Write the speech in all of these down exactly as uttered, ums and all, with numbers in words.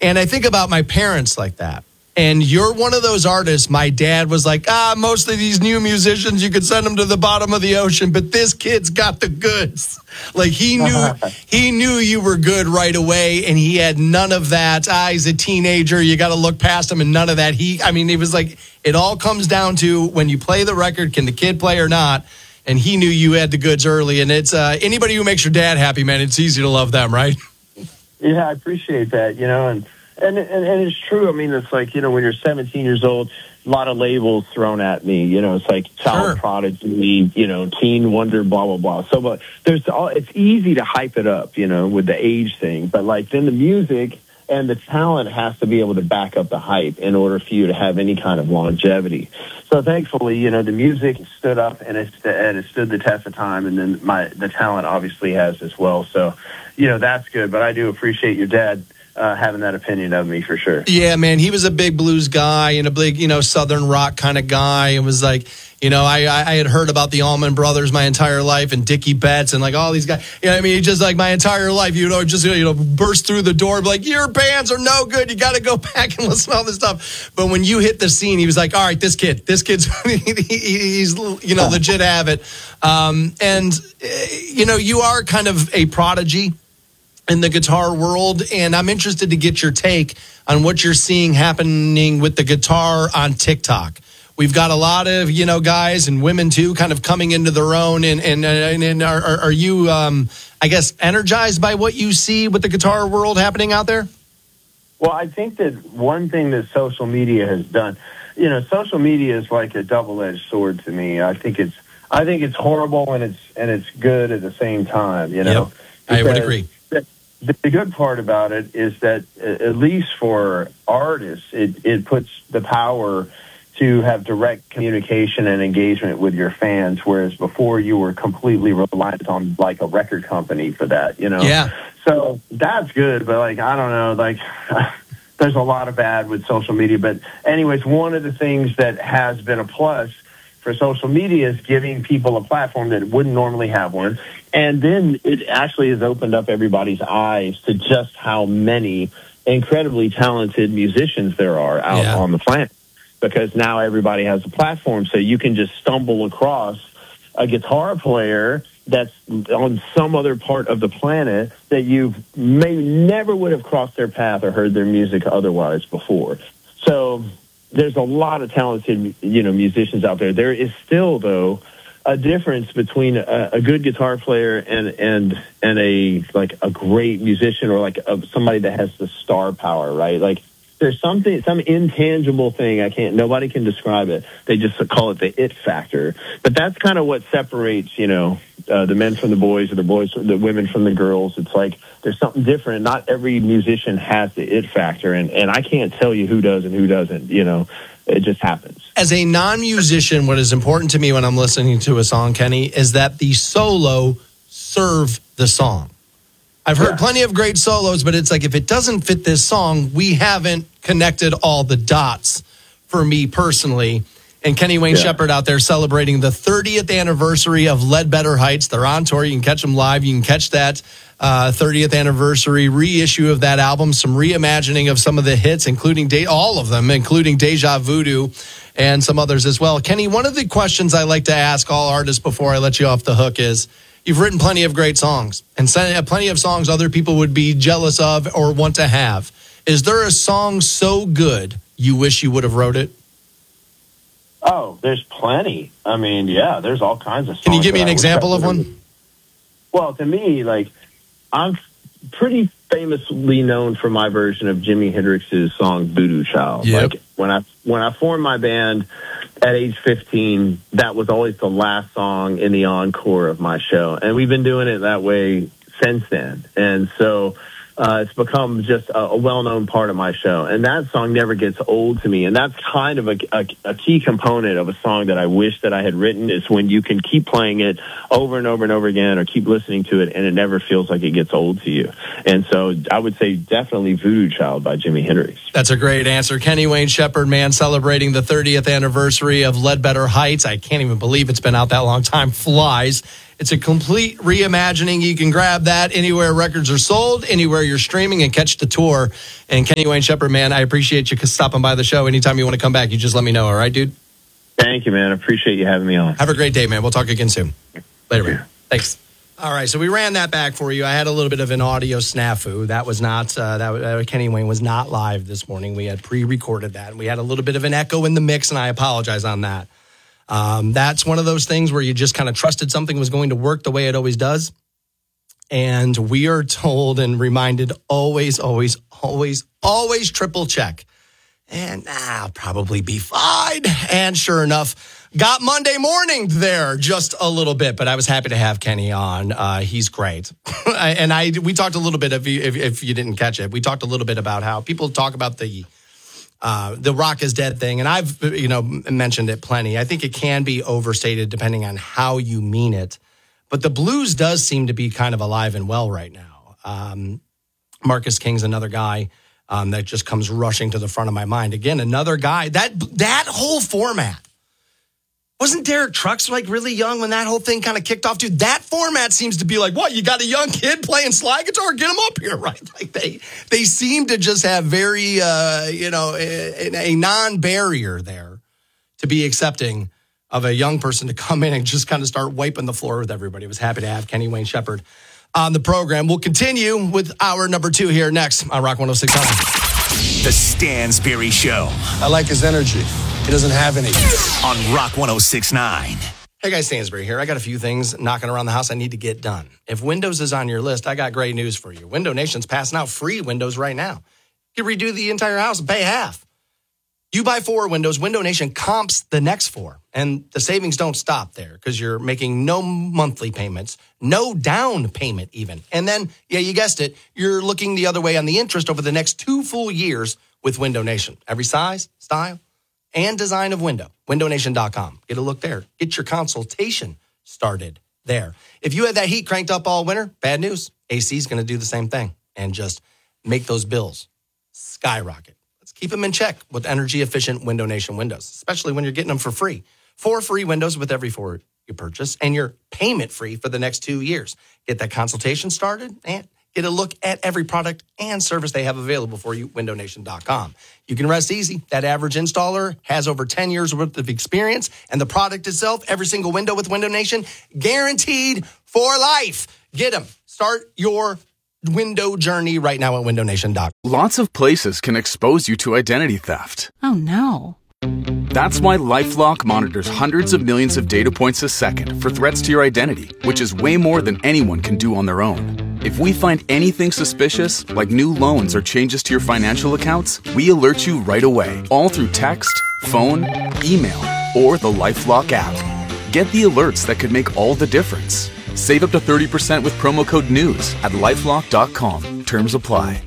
And I think about my parents like that. And you're one of those artists. My dad was like, ah, most of these new musicians, you could send them to the bottom of the ocean, but this kid's got the goods. Like he knew, he knew you were good right away, and he had none of that. Ah, he's a teenager. You got to look past him, and none of that. He, I mean, it was like it all comes down to when you play the record, can the kid play or not? And he knew you had the goods early. And it's uh, anybody who makes your dad happy, man. It's easy to love them, right? Yeah, I appreciate that. You know, and. And, and and it's true. I mean, it's like, you know, when you're seventeen years old, a lot of labels thrown at me. You know, it's like child Sure. prodigy, you know, teen wonder, blah, blah, blah. So, but there's all, it's easy to hype it up, you know, with the age thing. But like then the music and the talent has to be able to back up the hype in order for you to have any kind of longevity. So thankfully, you know, the music stood up and it, and it stood the test of time. And then my the talent obviously has as well. So, you know, that's good. But I do appreciate your dad Uh, having that opinion of me for sure. Yeah, man, he was a big blues guy and a big, you know, Southern rock kind of guy. It was like, you know, I I had heard about the Allman Brothers my entire life and Dickie Betts and like all these guys. You know what I mean? Just like my entire life, you know, just, you know, burst through the door, be like, your bands are no good. You got to go back and listen to all this stuff. But when you hit the scene, he was like, all right, this kid, this kid's, he, he's, you know, legit have it. Um, and, you know, you are kind of a prodigy in the guitar world, and I'm interested to get your take on what you're seeing happening with the guitar on TikTok. We've got a lot of, you know, guys and women too kind of coming into their own, and and, and, and are, are you, um, I guess, energized by what you see with the guitar world happening out there? Well, I think that one thing that social media has done, you know, social media is like a double-edged sword to me. I think it's, I think it's horrible and it's and it's good at the same time, you know. Yep. I would agree. The good part about it is that, at least for artists, it, it puts the power to have direct communication and engagement with your fans, whereas before you were completely reliant on, like, a record company for that, you know? Yeah. So that's good, but, like, I don't know, like, there's a lot of bad with social media. But anyways, one of the things that has been a plus for social media is giving people a platform that wouldn't normally have one. And then it actually has opened up everybody's eyes to just how many incredibly talented musicians there are out Yeah. on the planet. Because now everybody has a platform, so you can just stumble across a guitar player that's on some other part of the planet that you may never would have crossed their path or heard their music otherwise before. So there's a lot of talented, you know, musicians out there. There is still, though, a difference between a, a good guitar player and and and a like a great musician, or like a, somebody that has the star power, right? Like there's something, some intangible thing. I can't, nobody can describe it. They just call it the it factor. But that's kind of what separates, you know, uh, the men from the boys, or the boys, the women from the girls. It's like there's something different. Not every musician has the it factor, and and I can't tell you who does and who doesn't. You know, it just happens. As a non-musician, what is important to me when I'm listening to a song, Kenny, is that the solo serve the song. I've heard Yeah. plenty of great solos, but it's like, if it doesn't fit this song, we haven't connected all the dots for me personally. And Kenny Wayne Yeah. Shepherd out there celebrating the thirtieth anniversary of Ledbetter Heights. They're on tour. You can catch them live. You can catch that uh, thirtieth anniversary reissue of that album, some reimagining of some of the hits, including de- all of them, including Deja Voodoo and some others as well. Kenny, one of the questions I like to ask all artists before I let you off the hook is, you've written plenty of great songs, and plenty of songs other people would be jealous of or want to have. Is there a song so good you wish you would have wrote it? Oh, there's plenty. I mean, yeah, there's all kinds of songs. Can you give me that an I wish example I of would've- one? Well, to me, like, I'm pretty famously known for my version of Jimi Hendrix's song Voodoo Child. Yep. Like, when I when I formed my band at age fifteen, that was always the last song in the encore of my show. And we've been doing it that way since then. And so uh, it's become just a, a well-known part of my show. And that song never gets old to me. And that's kind of a, a, a key component of a song that I wish that I had written, is when you can keep playing it over and over and over again, or keep listening to it, and it never feels like it gets old to you. And so I would say definitely Voodoo Child by Jimi Hendrix. That's a great answer. Kenny Wayne Shepherd, man, celebrating the thirtieth anniversary of Ledbetter Heights. I can't even believe it's been out that long. Time flies. It's a complete reimagining. You can grab that anywhere records are sold, anywhere you're streaming, and catch the tour. And Kenny Wayne Shepherd, man, I appreciate you stopping by the show. Anytime you want to come back, you just let me know. All right, dude? Thank you, man. I appreciate you having me on. Have a great day, man. We'll talk again soon. Later, man. Thanks. All right, so we ran that back for you. I had a little bit of an audio snafu. That was not, uh, that uh, Kenny Wayne was not live this morning. We had pre-recorded that, and we had a little bit of an echo in the mix, and I apologize on that. Um, that's one of those things where you just kind of trusted something was going to work the way it always does. And we are told and reminded always, always, always, always triple check. And ah, I'll probably be fine. And sure enough, got Monday morning there just a little bit, but I was happy to have Kenny on. Uh, he's great. and I we talked a little bit, if you, if, if you didn't catch it, we talked a little bit about how people talk about the uh, the rock is dead thing. And I've, you know, mentioned it plenty. I think it can be overstated depending on how you mean it. But the blues does seem to be kind of alive and well right now. Um, Marcus King's another guy Um, that just comes rushing to the front of my mind. Again, another guy, that that whole format. Wasn't Derek Trucks like really young when that whole thing kind of kicked off? Dude, that format seems to be like, what, you got a young kid playing slide guitar? Get him up here, right? Like they they seem to just have very, uh, you know, a, a non-barrier there to be accepting of a young person to come in and just kind of start wiping the floor with everybody. I was happy to have Kenny Wayne Shepherd on the program. We'll continue with our number two here next on Rock one oh six point nine. The Stansberry Show. I like his energy. He doesn't have any. On Rock one oh six point nine. Hey guys, Stansberry here. I got a few things knocking around the house I need to get done. If Windows is on your list, I got great news for you. Window Nation's passing out free Windows right now. You can redo the entire house and pay half. You buy four windows, Window Nation comps the next four. And the savings don't stop there because you're making no monthly payments, no down payment even. And then, yeah, you guessed it, you're looking the other way on the interest over the next two full years with Window Nation. Every size, style, and design of window. window nation dot com. Get a look there. Get your consultation started there. If you had that heat cranked up all winter, bad news. A C is going to do the same thing and just make those bills skyrocket. Keep them in check with energy-efficient Window Nation windows, especially when you're getting them for free. Four free windows with every four you purchase, and you're payment-free for the next two years. Get that consultation started and get a look at every product and service they have available for you, window nation dot com. You can rest easy. That average installer has over ten years worth of experience, and the product itself, every single window with Window Nation, guaranteed for life. Get them. Start your window journey right now at window nation dot com. Lots of places can expose you to identity theft. Oh, no. That's why LifeLock monitors hundreds of millions of data points a second for threats to your identity, which is way more than anyone can do on their own. If we find anything suspicious, like new loans or changes to your financial accounts, we alert you right away, all through text, phone, email, or the LifeLock app. Get the alerts that could make all the difference. Save up to thirty percent with promo code NEWS at lifelock dot com. Terms apply.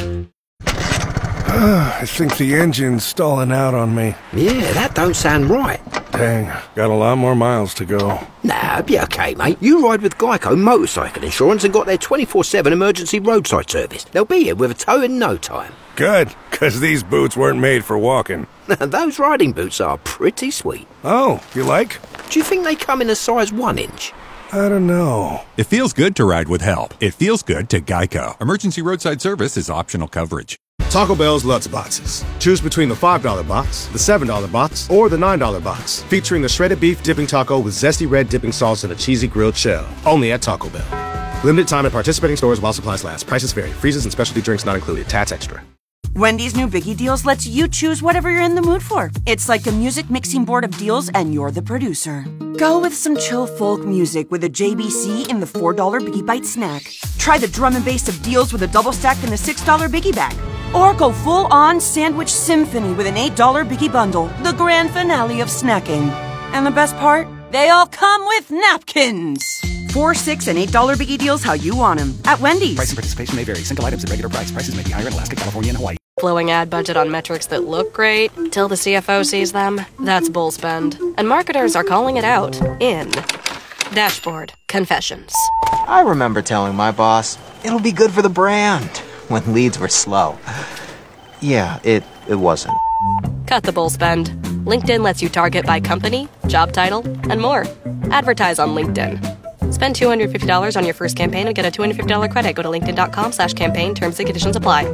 I think the engine's stalling out on me. Yeah, that don't sound right. Dang, got a lot more miles to go. Nah, be okay, mate. You ride with Geico Motorcycle Insurance and got their twenty-four seven emergency roadside service. They'll be here with a tow in no time. Good, because these boots weren't made for walking. Those riding boots are pretty sweet. Oh, you like? Do you think they come in a size one inch? I don't know. It feels good to ride with help. It feels good to Geico. Emergency roadside service is optional coverage. Taco Bell's Lutz Boxes. Choose between the five dollar box, the seven dollar box, or the nine dollar box. Featuring the shredded beef dipping taco with zesty red dipping sauce and a cheesy grilled shell. Only at Taco Bell. Limited time at participating stores while supplies last. Prices vary. Freezes and specialty drinks not included. Tats extra. Wendy's new Biggie Deals lets you choose whatever you're in the mood for. It's like a music mixing board of deals, and you're the producer. Go with some chill folk music with a J B C in the four dollar Biggie Bite snack. Try the drum and bass of deals with a double stack in the six dollar Biggie Bag. Or go full-on sandwich symphony with an eight dollar Biggie Bundle, the grand finale of snacking. And the best part? They all come with napkins. Four, six, and eight dollar Biggie Deals how you want them at Wendy's. Price and participation may vary. Single items at regular price. Prices may be higher in Alaska, California, and Hawaii. Blowing ad budget on metrics that look great till the C F O sees them. That's bull spend. And marketers are calling it out in Dashboard Confessions. I remember telling my boss, it'll be good for the brand, when leads were slow. Yeah, it, it wasn't. Cut the bull spend. LinkedIn lets you target by company, job title, and more. Advertise on LinkedIn. Spend two hundred fifty dollars on your first campaign and get a two hundred fifty dollars credit. Go to linkedin.com slash campaign. Terms and conditions apply.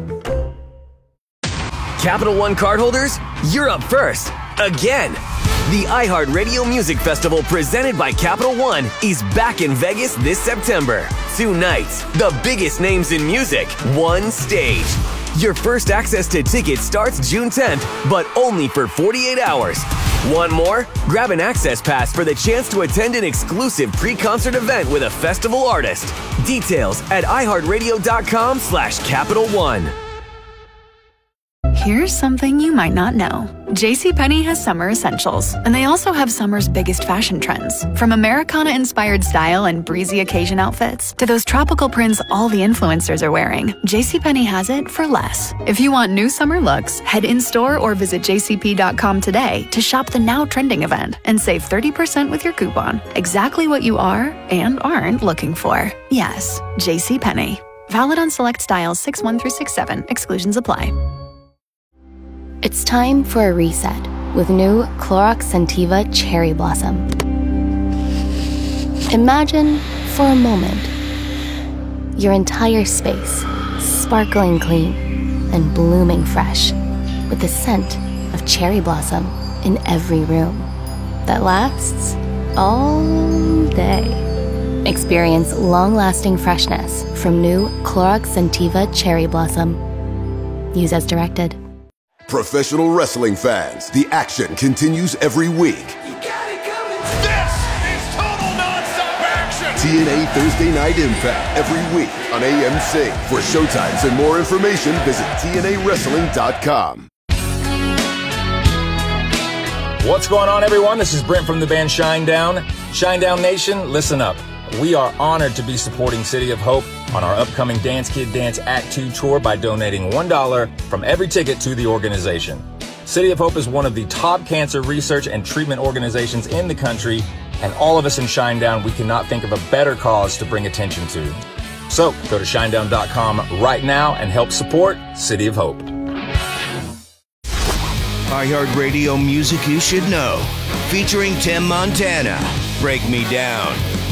Capital One cardholders, you're up first. Again. The iHeartRadio Music Festival presented by Capital One is back in Vegas this September. Two nights, the biggest names in music, one stage. Your first access to tickets starts June tenth, but only for forty-eight hours. Want more? Grab an access pass for the chance to attend an exclusive pre-concert event with a festival artist. Details at iHeartRadio.com slash Capital One. Here's something you might not know. JCPenney has summer essentials, and they also have summer's biggest fashion trends. From Americana-inspired style and breezy occasion outfits to those tropical prints all the influencers are wearing, JCPenney has it for less. If you want new summer looks, head in-store or visit j c p dot com today to shop the now trending event and save thirty percent with your coupon. Exactly what you are and aren't looking for. Yes, JCPenney. Valid on select styles six one through six seven. Exclusions apply. It's time for a reset with new Clorox Scentiva Cherry Blossom. Imagine, for a moment, your entire space sparkling clean and blooming fresh with the scent of cherry blossom in every room that lasts all day. Experience long-lasting freshness from new Clorox Scentiva Cherry Blossom. Use as directed. Professional wrestling fans, the action continues every week. This is total nonstop action! T N A Thursday Night Impact every week on A M C. For showtimes and more information, visit T N A wrestling dot com. What's going on, everyone? This is Brent from the band Shinedown. Shinedown Nation, listen up. We are honored to be supporting City of Hope on our upcoming Dance Kid Dance Act two tour by donating one dollar from every ticket to the organization. City of Hope is one of the top cancer research and treatment organizations in the country, and all of us in Shinedown, we cannot think of a better cause to bring attention to. So go to shinedown dot com right now and help support City of Hope. iHeartRadio Music You Should Know, featuring Tim Montana. Break Me Down.